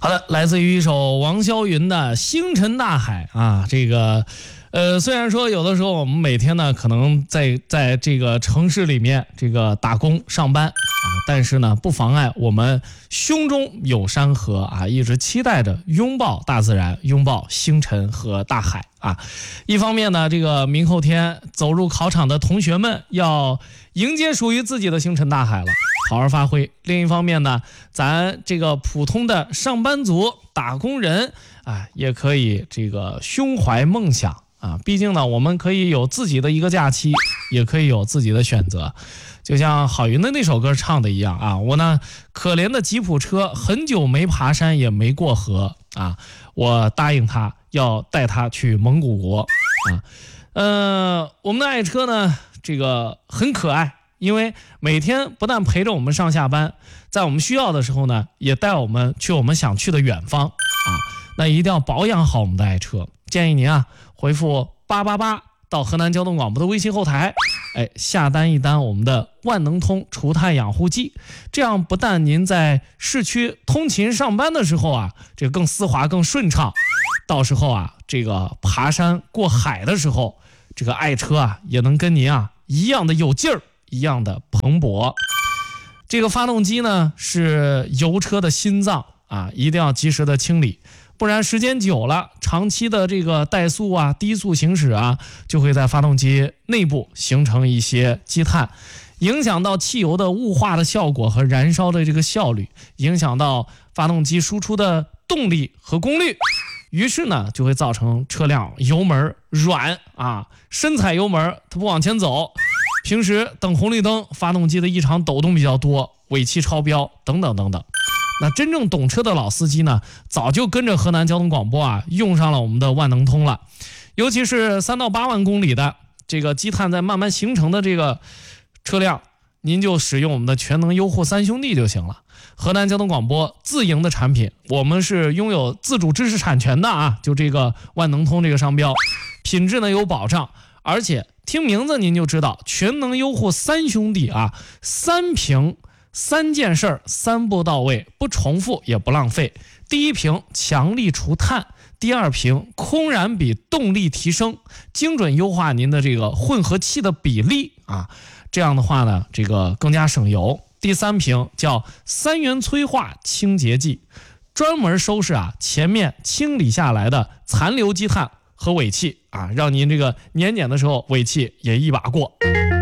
好的，来自于一首王霄云的《星辰大海》啊，这个虽然说有的时候我们每天呢可能在这个城市里面这个打工上班啊，但是呢不妨碍我们胸中有山河啊，一直期待着拥抱大自然，拥抱星辰和大海啊。一方面呢，这个明后天走入考场的同学们要迎接属于自己的星辰大海了，好好发挥。另一方面呢，咱这个普通的上班族打工人啊，也可以这个胸怀梦想啊，毕竟呢，我们可以有自己的一个假期，也可以有自己的选择。就像郝云的那首歌唱的一样啊，我呢可怜的吉普车很久没爬山也没过河啊，我答应他要带他去蒙古国啊。我们的爱车呢，这个很可爱，因为每天不但陪着我们上下班，在我们需要的时候呢，也带我们去我们想去的远方啊。那一定要保养好我们的爱车，建议您啊回复888到河南交通广播的微信后台，下单一单我们的万能通除碳养护剂，这样不但您在市区通勤上班的时候啊，这个更丝滑更顺畅，到时候啊这个爬山过海的时候，这个爱车啊也能跟您啊一样的有劲儿，一样的蓬勃。这个发动机呢是油车的心脏啊，一定要及时的清理，不然时间久了，长期的这个怠速啊、低速行驶啊，就会在发动机内部形成一些积碳，影响到汽油的雾化的效果和燃烧的这个效率，影响到发动机输出的动力和功率，于是呢就会造成车辆油门软啊，深踩油门它不往前走，平时等红绿灯发动机的异常抖动比较多，尾气超标等等等等。那真正懂车的老司机呢，早就跟着河南交通广播啊，用上了我们的万能通了。尤其是3到8万公里的这个积碳在慢慢形成的这个车辆，您就使用我们的全能优护3兄弟就行了。河南交通广播自营的产品，我们是拥有自主知识产权的啊，就这个万能通这个商标，品质呢有保障，而且听名字您就知道，全能优护3兄弟啊，3瓶。3件事儿3步到位，不重复也不浪费。第一瓶强力除碳，第二瓶空燃比动力提升，精准优化您的这个混合气的比例啊，这样的话呢，这个更加省油。第三瓶叫3元催化清洁剂，专门收拾啊前面清理下来的残留积碳和尾气啊，让您这个年检的时候尾气也一把过。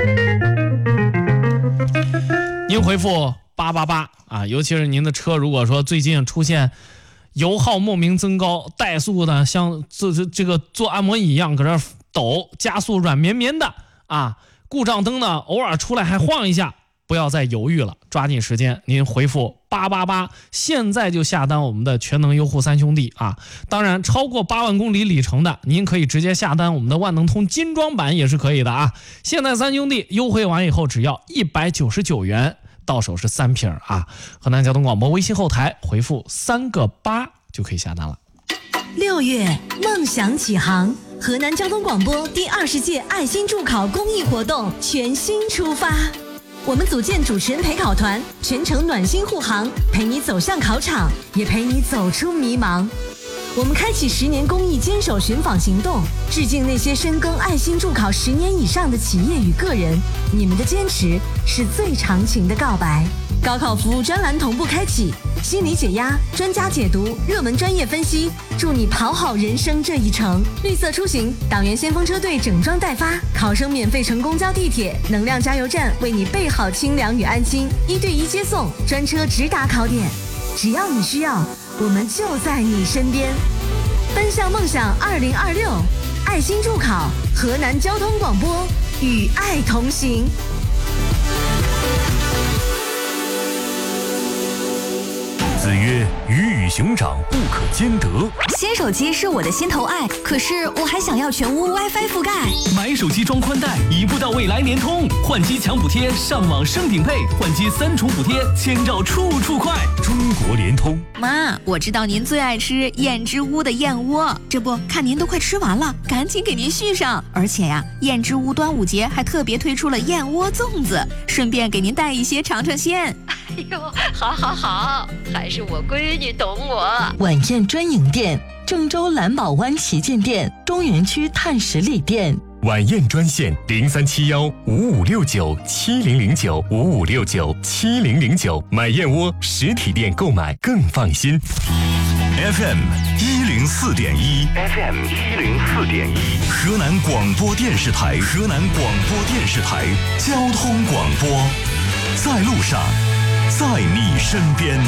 您回复888啊，尤其是您的车如果说最近出现油耗莫名增高，怠速呢像这个做按摩椅一样搁这抖，加速软绵绵的啊，故障灯呢偶尔出来还晃一下，不要再犹豫了，抓紧时间您回复888，现在就下单我们的全能优护3兄弟啊。当然超过8万公里里程的，您可以直接下单我们的万能通精装版也是可以的啊。现在3兄弟优惠完以后只要199元，到手是3瓶啊。河南交通广播微信后台回复3个8就可以下单了。 6月梦想起航，河南交通广播第20届爱心助考公益活动全新出发。我们组建主持人陪考团，全程暖心护航，陪你走向考场，也陪你走出迷茫。我们开启10年公益坚守寻访行动，致敬那些深耕爱心助考10年以上的企业与个人，你们的坚持是最长情的告白。高考服务专栏同步开启，心理解压、专家解读、热门专业分析，助你跑好人生这一程。绿色出行，党员先锋车队整装待发，考生免费乘公交地铁，能量加油站为你备好清凉与安心，1对1接送，专车直达考点。只要你需要，我们就在你身边。奔向梦想2026，爱心助考，河南交通广播与爱同行。 子曰：鱼与熊掌不可兼得。 新手机是我的心头爱，可是我还想要全屋 WiFi 覆盖。 买手机装宽带，一步到位来联通，换机抢补贴，上网升顶配，换机3重补贴，千兆处处快。 中国联通。 妈，我知道您最爱吃燕之屋的燕窝，这不看您都快吃完了，赶紧给您续上。而且呀，燕之屋端午节还特别推出了燕窝粽子，顺便给您带一些尝尝鲜。 哎呦，好，还是我我闺女懂我。 晚宴专营店：郑州蓝宝湾旗舰店、中原区碳十里店。 晚宴专线03715569700955697009，买燕窝实体店购买更放心。FM 104.1 FM 104.1，河南广播电视台，河南广播电视台交通广播，在路上，在你身边。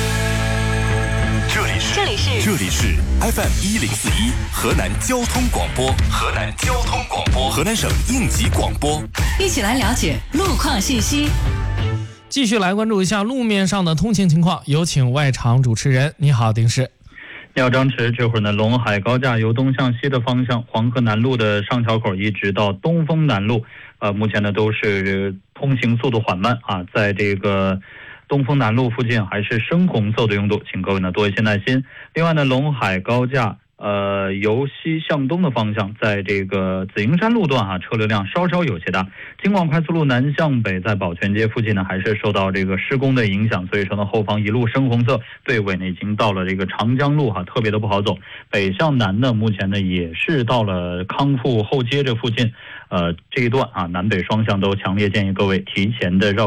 这里是 FM 104.1河南交通广播，河南交通广播，河南省应急广播。 一起来了解路况信息。 继续来关注一下路面上的通行情况，有请外场主持人。你好，丁氏。 你好，张弛。这会儿呢，陇海高架由东向西的方向，黄河南路的上桥口一直到东风南路，目前呢都是通行速度缓慢啊，在这个东风南路附近还是深红色的拥堵，请各位呢多一些耐心。另外呢，陇海高架由西向东的方向，在这个紫营山路段车流量稍稍有些大。京广快速路南向北在宝泉街附近呢，还是受到这个施工的影响，所以说呢，后方一路深红色，队尾呢已经到了这个长江路特别的不好走。北向南呢，目前呢也是到了康复后街这附近，这一段南北双向都强烈建议各位提前的绕